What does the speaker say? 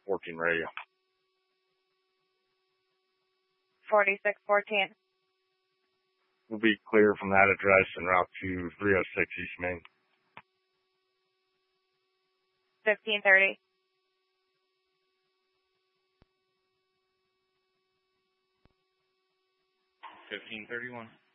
4614 radio. 4614. We'll be clear from that address en route to 306 East Main. 1530. 1531.